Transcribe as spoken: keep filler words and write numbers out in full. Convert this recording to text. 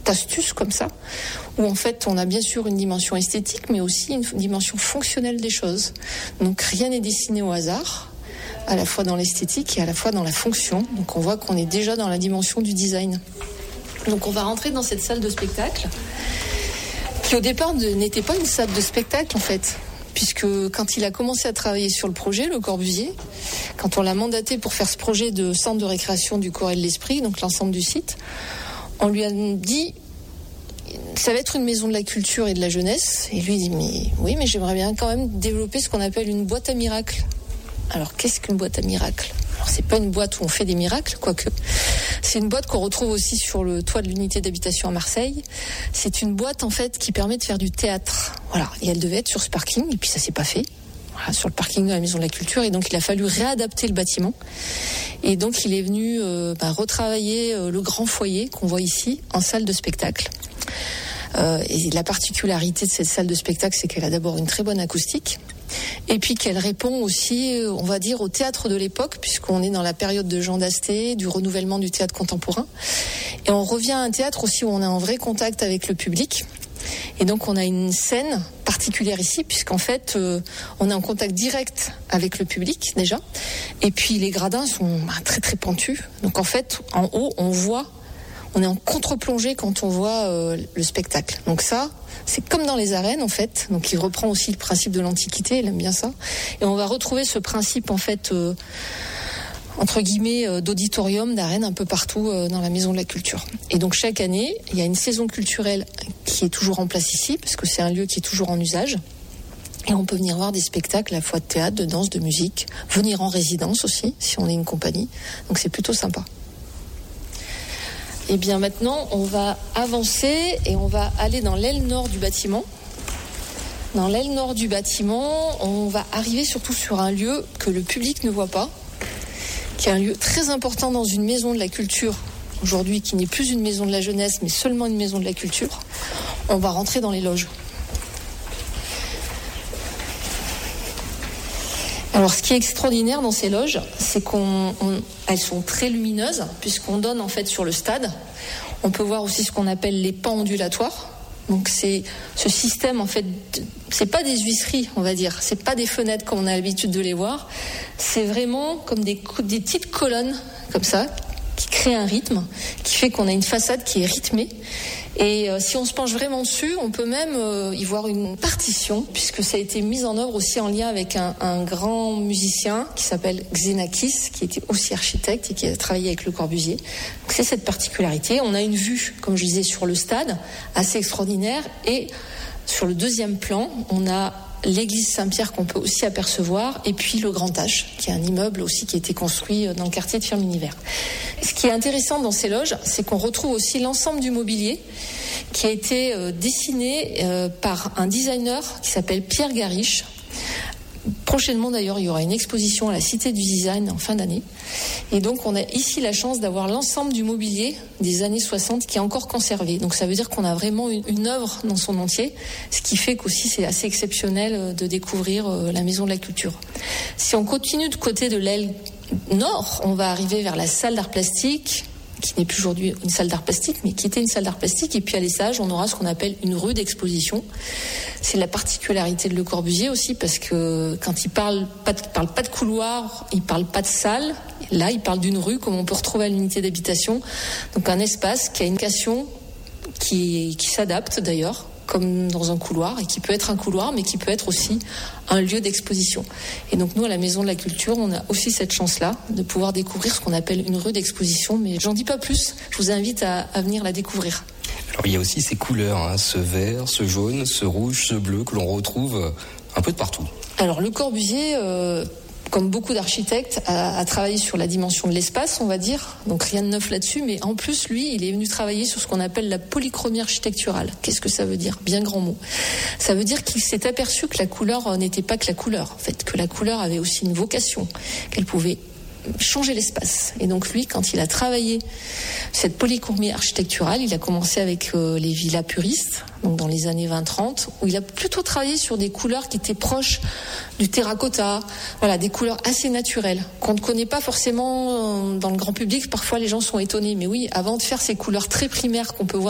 astuce comme ça, où en fait on a bien sûr une dimension esthétique, mais aussi une dimension fonctionnelle des choses. Donc rien n'est dessiné au hasard, à la fois dans l'esthétique et à la fois dans la fonction. Donc on voit qu'on est déjà dans la dimension du design. Donc on va rentrer dans cette salle de spectacle, qui au départ n'était pas une salle de spectacle en fait, puisque quand il a commencé à travailler sur le projet, Le Corbusier, quand on l'a mandaté pour faire ce projet de centre de récréation du corps et de l'esprit, donc l'ensemble du site, on lui a dit, ça va être une maison de la culture et de la jeunesse. Et lui dit, mais oui, mais j'aimerais bien quand même développer ce qu'on appelle une boîte à miracles. Alors, qu'est-ce qu'une boîte à miracles ? Alors, c'est pas une boîte où on fait des miracles, quoique. C'est une boîte qu'on retrouve aussi sur le toit de l'unité d'habitation à Marseille. C'est une boîte, en fait, qui permet de faire du théâtre. Voilà. Et elle devait être sur ce parking, et puis ça s'est pas fait. Voilà, sur le parking de la Maison de la Culture, et donc il a fallu réadapter le bâtiment. Et donc il est venu euh, bah, retravailler euh, le grand foyer qu'on voit ici en salle de spectacle. Euh, et la particularité de cette salle de spectacle, c'est qu'elle a d'abord une très bonne acoustique, et puis qu'elle répond aussi, euh, on va dire, au théâtre de l'époque, puisqu'on est dans la période de Jean Dasté, du renouvellement du théâtre contemporain. Et on revient à un théâtre aussi où on est en vrai contact avec le public. Et donc on a une scène particulière ici, puisqu'en fait euh, on est en contact direct avec le public déjà, et puis les gradins sont bah, très très pentus, donc en fait en haut on voit, on est en contre-plongée quand on voit euh, le spectacle. Donc ça, c'est comme dans les arènes en fait, donc il reprend aussi le principe de l'Antiquité, il aime bien ça, et on va retrouver ce principe en fait euh, entre guillemets euh, d'auditorium, d'arène un peu partout euh, dans la Maison de la Culture. Et donc chaque année, il y a une saison culturelle qui est toujours en place ici, parce que c'est un lieu qui est toujours en usage. Et on peut venir voir des spectacles à la fois de théâtre, de danse, de musique, venir en résidence aussi, si on est une compagnie. Donc c'est plutôt sympa. Et bien maintenant, on va avancer et on va aller dans l'aile nord du bâtiment. Dans l'aile nord du bâtiment, on va arriver surtout sur un lieu que le public ne voit pas, qui est un lieu très important dans une maison de la culture, aujourd'hui qui n'est plus une maison de la jeunesse, mais seulement une maison de la culture. On va rentrer dans les loges. Alors, ce qui est extraordinaire dans ces loges, c'est qu'on, on, elles sont très lumineuses, puisqu'on donne en fait sur le stade. On peut voir aussi ce qu'on appelle les pans ondulatoires. Donc c'est ce système en fait, c'est pas des huisseries on va dire, c'est pas des fenêtres comme on a l'habitude de les voir, c'est vraiment comme des, des petites colonnes comme ça qui créent un rythme, qui fait qu'on a une façade qui est rythmée. Et euh, si on se penche vraiment dessus, on peut même euh, y voir une partition, puisque ça a été mis en œuvre aussi en lien avec un, un grand musicien qui s'appelle Xenakis, qui était aussi architecte et qui a travaillé avec Le Corbusier. Donc c'est cette particularité. On a une vue, comme je disais, sur le stade, assez extraordinaire. Et sur le deuxième plan, on a l'église Saint-Pierre qu'on peut aussi apercevoir, et puis le Grand H, qui est un immeuble aussi qui a été construit dans le quartier de Firminy-Vert. Ce qui est intéressant dans ces loges, c'est qu'on retrouve aussi l'ensemble du mobilier qui a été euh, dessiné euh, par un designer qui s'appelle Pierre Gariche. Prochainement d'ailleurs, il y aura une exposition à la Cité du Design en fin d'année. Et donc on a ici la chance d'avoir l'ensemble du mobilier des années soixante qui est encore conservé. Donc ça veut dire qu'on a vraiment une, une œuvre dans son entier, ce qui fait qu'aussi c'est assez exceptionnel de découvrir euh, la Maison de la Culture. Si on continue de côté de l'aile nord, on va arriver vers la salle d'art plastique, qui n'est plus aujourd'hui une salle d'art plastique, mais qui était une salle d'art plastique. Et puis à l'essage, on aura ce qu'on appelle une rue d'exposition. C'est la particularité de Le Corbusier aussi, parce que quand il parle pas de, parle pas de couloir, il parle pas de salle. Là, il parle d'une rue, comme on peut retrouver à l'unité d'habitation. Donc un espace qui a une vocation qui, qui s'adapte d'ailleurs, comme dans un couloir, et qui peut être un couloir, mais qui peut être aussi un lieu d'exposition. Et donc nous, à la Maison de la Culture, on a aussi cette chance-là de pouvoir découvrir ce qu'on appelle une rue d'exposition, mais j'en dis pas plus, je vous invite à, à venir la découvrir. Alors il y a aussi ces couleurs, hein, ce vert, ce jaune, ce rouge, ce bleu, que l'on retrouve un peu de partout. Alors Le Corbusier... Euh, comme beaucoup d'architectes, a, a travaillé sur la dimension de l'espace, on va dire. Donc rien de neuf là-dessus, mais en plus, lui, il est venu travailler sur ce qu'on appelle la polychromie architecturale. Qu'est-ce que ça veut dire ? Bien grand mot. Ça veut dire qu'il s'est aperçu que la couleur n'était pas que la couleur, en fait, que la couleur avait aussi une vocation, qu'elle pouvait changer l'espace. Et donc lui, quand il a travaillé cette polychromie architecturale, il a commencé avec euh, les villas puristes, donc dans les années vingt trente, où il a plutôt travaillé sur des couleurs qui étaient proches du terracotta, voilà, des couleurs assez naturelles, qu'on ne connaît pas forcément dans le grand public. Parfois les gens sont étonnés, mais oui, avant de faire ces couleurs très primaires qu'on peut voir